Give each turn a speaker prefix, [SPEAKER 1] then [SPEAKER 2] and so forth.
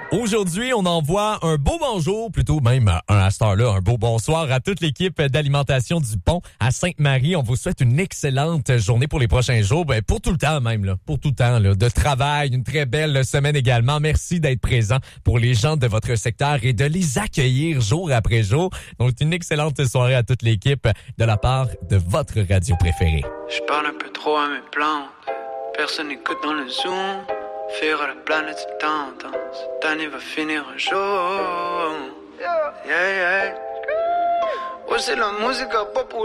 [SPEAKER 1] Aujourd'hui, on envoie un beau bonjour, plutôt même à cette heure-là, un beau bonsoir à toute l'équipe d'alimentation du Pont à Sainte-Marie. On vous souhaite une excellente journée pour les prochains jours, pour tout le temps même, là, pour tout le temps là, de travail, une très belle semaine également. Merci d'être présent pour les gens de votre secteur et de les accueillir jour après jour. Donc, une excellente soirée à toute l'équipe de la part de votre radio préférée.
[SPEAKER 2] Je parle un peu trop à mes plantes, personne n'écoute dans le Zoom. Faire à la planète c'est tendance, cette année va finir un jour. Yeah, yeah. Ouais, c'est la musique à pas pour